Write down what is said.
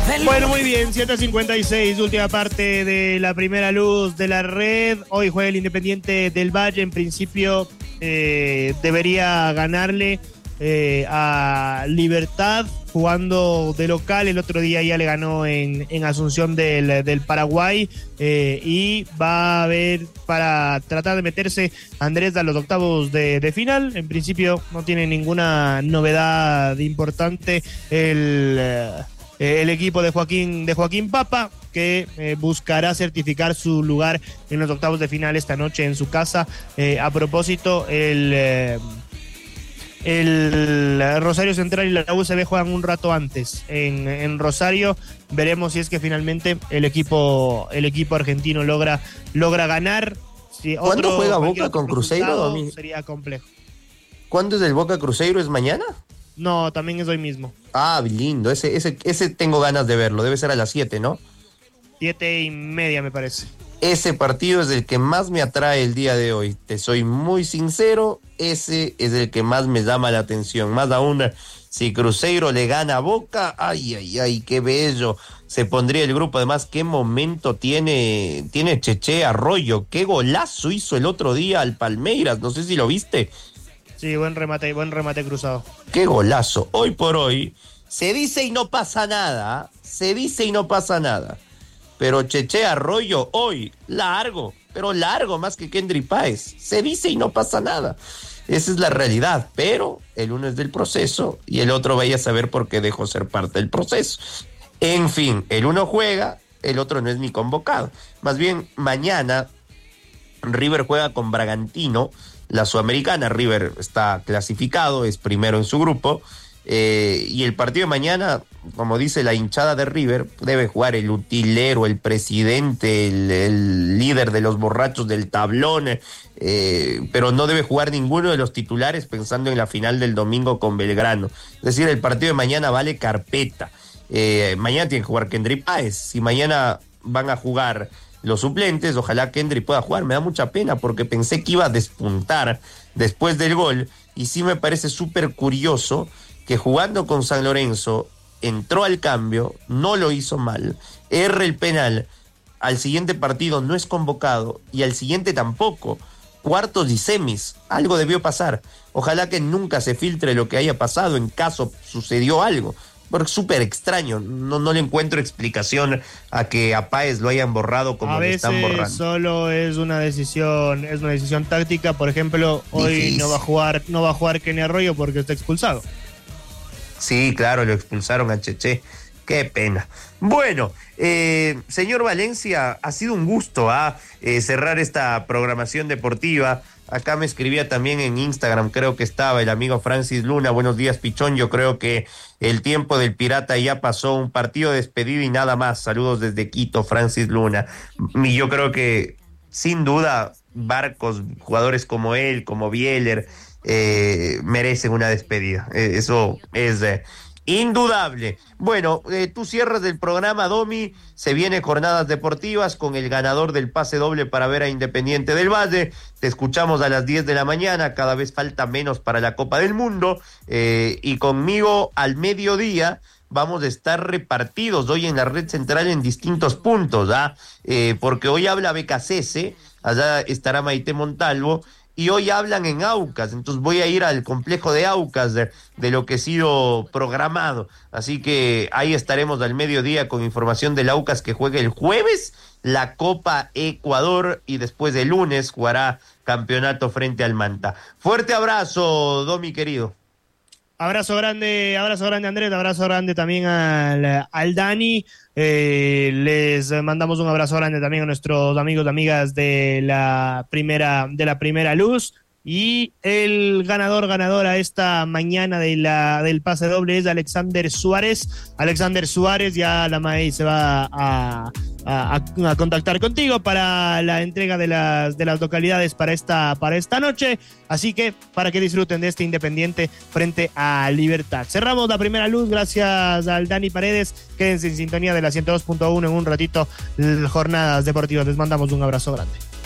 Bueno, muy bien, 7:56, última parte de la primera luz de la red. Hoy juega el Independiente del Valle. En principio debería ganarle a Libertad jugando de local. El otro día ya le ganó en Asunción del Paraguay, y va a haber para tratar de meterse Andrés a los octavos de final. En principio no tiene ninguna novedad importante el equipo de Joaquín Papa, que buscará certificar su lugar en los octavos de final esta noche en su casa. A propósito, el Rosario Central y la UCB juegan un rato antes en Rosario. Veremos si es que finalmente el equipo argentino logra ganar. Si ¿Cuándo juega Boca con Cruzeiro? Sería complejo. ¿Cuándo es el Boca Cruzeiro? ¿Es mañana? No, también es hoy mismo. Ah, lindo. Ese tengo ganas de verlo. Debe ser a las 7, ¿no? 7:30 me parece. Ese partido es el que más me atrae el día de hoy. Te soy muy sincero, ese es el que más me llama la atención. Más aún, si Cruzeiro le gana a Boca, ay, qué bello se pondría el grupo. Además, qué momento tiene Cheche Arroyo. Qué golazo hizo el otro día al Palmeiras. No sé si lo viste. Sí, buen remate cruzado. Qué golazo. Hoy por hoy, se dice y no pasa nada. Pero Cheche Arroyo hoy, largo más que Kendry Páez. Se dice y no pasa nada. Esa es la realidad, pero el uno es del proceso y el otro vaya a saber por qué dejó ser parte del proceso. En fin, el uno juega, el otro no es ni convocado. Más bien, mañana River juega con Bragantino, la Sudamericana. River está clasificado, es primero en su grupo. Y el partido de mañana, como dice la hinchada de River, debe jugar el utilero, el presidente, el líder de los borrachos del tablón, pero no debe jugar ninguno de los titulares pensando en la final del domingo con Belgrano. Es decir, el partido de mañana vale carpeta. Mañana tiene que jugar Kendry Páez. Si mañana van a jugar los suplentes, ojalá Kendry pueda jugar. Me da mucha pena porque pensé que iba a despuntar después del gol, y sí me parece súper curioso que jugando con San Lorenzo entró al cambio, no lo hizo mal, erra el penal, al siguiente partido no es convocado y al siguiente tampoco. Cuartos y semis, algo debió pasar. Ojalá que nunca se filtre lo que haya pasado en caso sucedió algo, porque es súper extraño. No le encuentro explicación a que a Páez lo hayan borrado como lo están borrando. A veces solo es una decisión táctica. Por ejemplo, hoy difícil. no va a jugar Kenny Arroyo porque está expulsado. Sí, claro, lo expulsaron a Cheche. Qué pena. Bueno, señor Valencia, ha sido un gusto cerrar esta programación deportiva. Acá me escribía también en Instagram, creo que estaba el amigo Francis Luna. Buenos días, Pichón. Yo creo que el tiempo del Pirata ya pasó. Un partido de despedida y nada más. Saludos desde Quito, Francis Luna. Y yo creo que, sin duda, Barcos, jugadores como él, como Bieler, merecen una despedida. Eso es indudable. Bueno, tú cierras el programa, Domi. Se vienen jornadas deportivas con el ganador del pase doble para ver a Independiente del Valle. Te escuchamos a las 10 de la mañana. Cada vez falta menos para la Copa del Mundo. Y conmigo al mediodía vamos a estar repartidos hoy en la red central en distintos puntos, porque hoy habla BKCS, allá estará Maite Montalvo, y hoy hablan en Aucas. Entonces voy a ir al complejo de Aucas de lo que ha sido programado. Así que ahí estaremos al mediodía con información del Aucas, que juegue el jueves la Copa Ecuador y después el lunes jugará campeonato frente al Manta. Fuerte abrazo, Domi querido. Abrazo grande Andrés, abrazo grande también al Dani. Les mandamos un abrazo grande también a nuestros amigos y amigas de la primera luz. Y el ganadora esta mañana del pase doble es Alexander Suárez. Alexander Suárez, ya la May se va a contactar contigo para la entrega de las localidades para esta noche. Así que para que disfruten de este Independiente frente a Libertad. Cerramos la primera luz, gracias al Dani Paredes. Quédense en sintonía de la 102.1 en un ratito, jornadas deportivas. Les mandamos un abrazo grande.